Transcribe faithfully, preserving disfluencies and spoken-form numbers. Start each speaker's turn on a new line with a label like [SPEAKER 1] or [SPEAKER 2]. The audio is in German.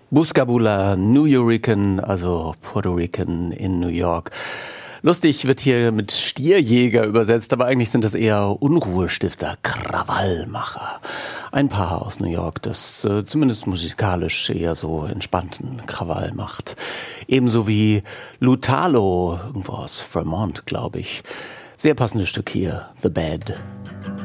[SPEAKER 1] Buscabula, New Yorican, also Puerto Rican in New York. Lustig wird hier mit Stierjäger übersetzt, aber eigentlich sind das eher Unruhestifter, Krawallmacher. Ein Paar aus New York, das äh, zumindest musikalisch eher so entspannten Krawall macht. Ebenso wie Lutalo, irgendwo aus Vermont, glaube ich. Sehr passendes Stück hier, The Bed.